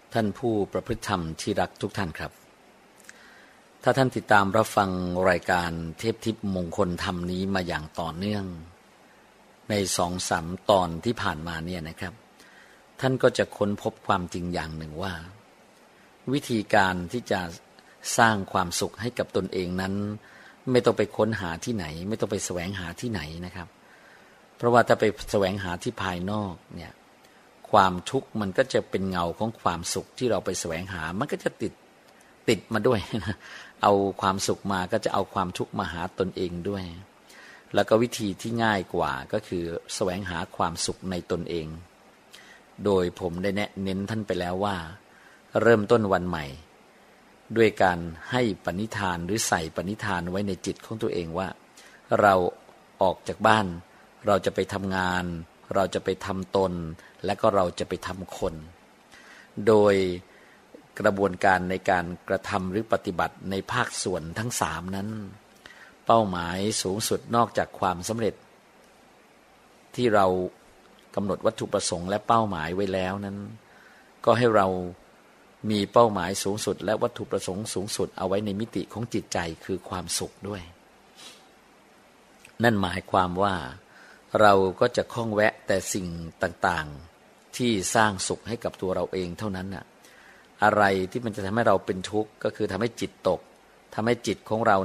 ท่านผู้ประพฤติธรรมที่รักทุกท่านครับถ้าท่านติดตามรับฟังรายการเทพทิพย์มงคลธรรมนี้มาอย่างต่อเนื่องใน 2-3 ตอนที่ผ่านมาเนี่ยนะครับท่านก็จะค้นพบความจริงอย่างหนึ่งว่าวิธีการที่จะสร้างความสุขให้กับตนเองนั้นไม่ต้องไปค้นหาที่ไหนไม่ต้องไปแสวงหาที่ไหนนะครับเพราะว่าถ้าไปแสวงหาที่ภายนอกเนี่ยความทุกข์มันก็จะเป็นเงาของความสุขที่เราไปแสวงหามันก็จะติดมาด้วยนะเอาความสุขมาก็จะเอาความทุกข์มาหาตนเองด้วยแล้วก็วิธีที่ง่ายกว่าก็คือแสวงหาความสุขในตนเองโดยผมได้เน้นท่านไปแล้วว่าเริ่มต้นวันใหม่ด้วยการให้ปณิธานหรือใส่ปณิธานไว้ในจิตของตัวเองว่าเราออกจากบ้านเราจะไปทำงานเราจะไปทำตนและก็เราจะไปทำคนโดยกระบวนการในการกระทำหรือปฏิบัติในภาคส่วนทั้ง3นั้นเป้าหมายสูงสุดนอกจากความสำเร็จที่เรากำหนดวัตถุประสงค์และเป้าหมายไว้แล้วนั้นก็ให้เรามีเป้าหมายสูงสุดและวัตถุประสงค์สูงสุดเอาไว้ในมิติของจิตใจคือความสุขด้วยนั่นหมายความว่าเราก็จะข้องแวะแต่สิ่งต่างๆที่สร้างสุขให้กับตัวเราเองเท่านั้นน่ะอะไรที่มันจะทำให้เราเป็นทุกข์ก็คือทำให้จิตตกทำให้จิตของเรา